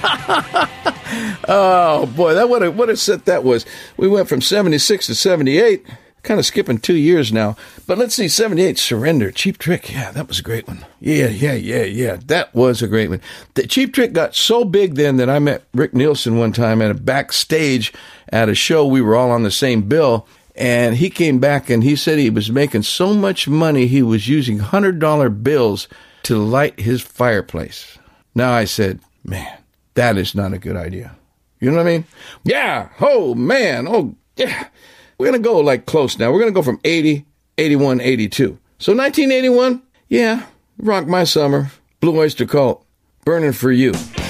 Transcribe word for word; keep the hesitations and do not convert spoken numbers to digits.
Oh, boy, that what a, what a set that was. We went from seventy-six to seventy-eight, kind of skipping two years now. But let's see, seventy-eight, Surrender, Cheap Trick. Yeah, that was a great one. Yeah, yeah, yeah, yeah. That was a great one. The Cheap Trick got so big then that I met Rick Nielsen one time at a backstage at a show. We were all on the same bill. And he came back and he said he was making so much money he was using one hundred dollar bills to light his fireplace. Now I said, man, that is not a good idea. You know what I mean? Yeah. Oh, man. Oh, yeah. We're going to go like close now. We're going to go from eighty, eighty-one, eighty-two. So nineteen eighty-one, yeah, Rock My Summer, Blue Oyster Cult, Burning for You.